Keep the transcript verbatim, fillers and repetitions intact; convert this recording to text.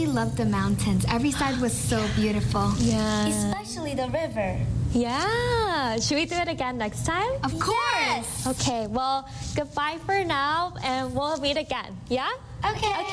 loved the mountains. Every side was so beautiful. Yeah. Especially the river. Yeah. Should we do it again next time? Of course. Yes. Okay, well, goodbye for now, and we'll meet again. Yeah? Okay.